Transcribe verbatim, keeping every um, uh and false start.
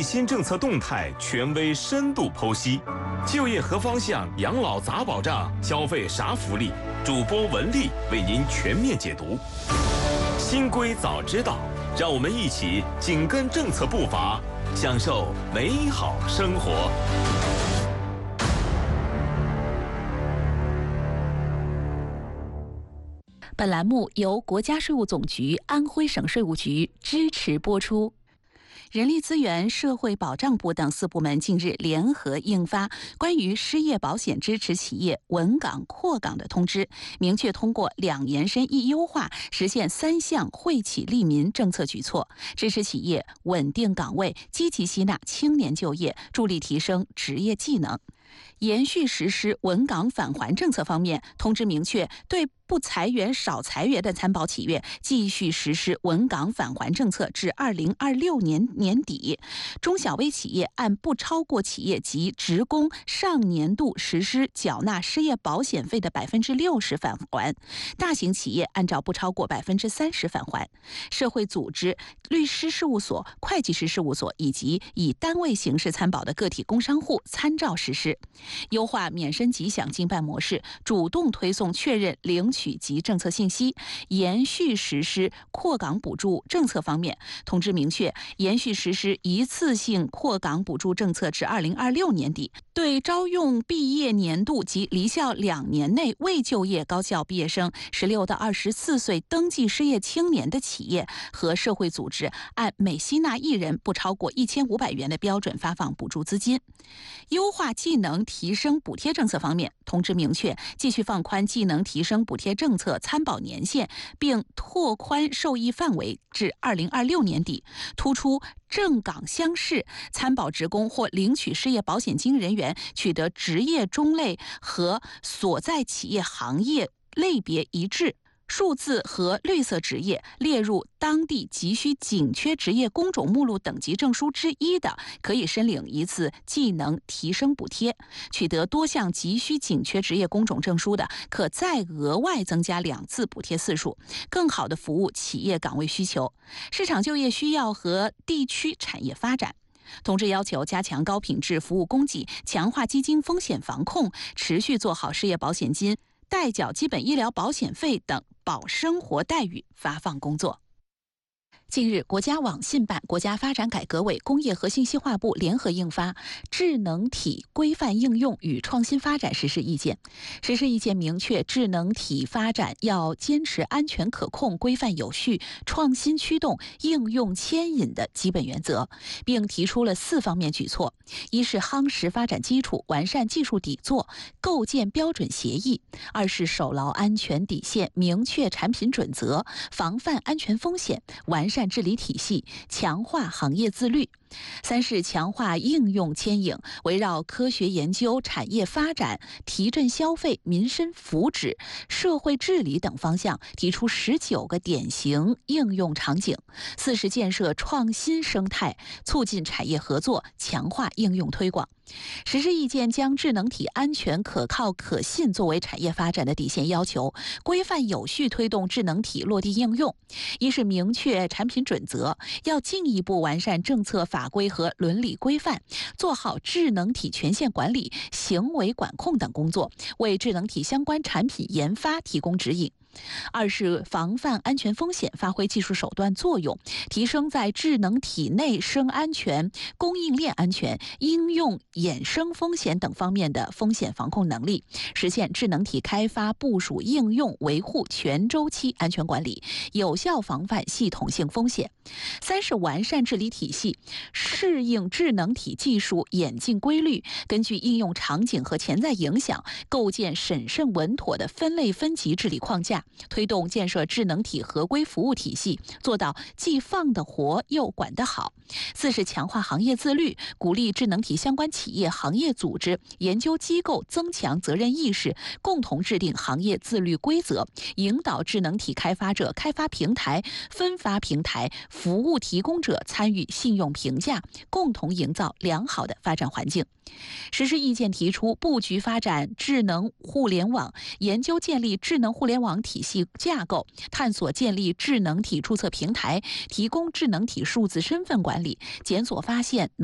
新政策动态权威深度剖析，就业何方向，养老咋保障，消费啥福利？主播文丽为您全面解读。新规早知道，让我们一起紧跟政策步伐，享受美好生活。 本栏目由国家税务总局安徽省税务局支持播出。人力资源社会保障部等四部门近日联合印发关于失业保险支持企业稳岗扩岗的通知，明确通过两延伸一优化实现三项惠企利民政策举措，支持企业稳定岗位，积极吸纳青年就业，助力提升职业技能。延续实施稳岗返还政策方面，通知明确对不裁员少裁员的参保企业继续实施稳岗返还政策至二零二六年年底。中小微企业按不超过企业及职工上年度实施缴纳失业保险费的百分之六十返还，大型企业按照不超过百分之三十返还。社会组织、律师事务所、会计师事务所以及以单位形式参保的个体工商户参照实施。优化免申即享经办模式，主动推送确认领取及政策信息。延续实施扩岗补助政策方面，通知明确延续实施一次性扩岗补助政策至二零二六年底，对招用毕业年度及离校两年内未就业高校毕业生、十六到二十四岁登记失业青年的企业和社会组织，按每吸纳一人不超过一千五百元的标准发放补助资金。优化技能提升补贴政策方面，通知明确继续放宽技能提升补贴政策参保年限，并拓宽受益范围至二零二六年底，突出正岗乡市参保职工或领取失业保险金人员取得职业中类和所在企业行业类别一致。数字和绿色职业列入当地急需紧缺职业工种目录等级证书之一的，可以申领一次技能提升补贴；取得多项急需紧缺职业工种证书的，可再额外增加两次补贴次数，更好地服务企业岗位需求、市场就业需要和地区产业发展。通知要求加强高品质服务供给，强化基金风险防控，持续做好失业保险金、代缴基本医疗保险费等保生活待遇发放工作。近日，国家网信办、国家发展改革委、工业和信息化部联合印发《智能体规范应用与创新发展实施意见》。实施意见明确，智能体发展要坚持安全可控、规范有序、创新驱动、应用牵引的基本原则，并提出了四方面举措：一是夯实发展基础，完善技术底座，构建标准协议；二是守牢安全底线，明确产品准则，防范安全风险，完善治理体系，强化行业自律；三是强化应用牵引，围绕科学研究、产业发展、提振消费、民生福祉、社会治理等方向，提出十九个典型应用场景；四是建设创新生态，促进产业合作，强化应用推广。实施意见将智能体安全、可靠、可信作为产业发展的底线要求，规范有序推动智能体落地应用。一是明确产品准则，要进一步完善政策法规和伦理规范，做好智能体权限管理、行为管控等工作，为智能体相关产品研发提供指引。二是防范安全风险，发挥技术手段作用，提升在智能体内生安全、供应链安全、应用衍生风险等方面的风险防控能力，实现智能体开发、部署、应用、维护全周期安全管理，有效防范系统性风险。三是完善治理体系，适应智能体技术演进规律，根据应用场景和潜在影响，构建审慎稳妥的分类分级治理框架，推动建设智能体合规服务体系，做到既放得活又管得好。四是强化行业自律，鼓励智能体相关企业、行业组织、研究机构增强责任意识，共同制定行业自律规则，引导智能体开发者、开发平台、分发平台、服务提供者参与信用评价，共同营造良好的发展环境。实施意见提出，布局发展智能互联网，研究建立智能互联网体系架构，探索建立智能体注册平台，提供智能体数字身份管理，检索发现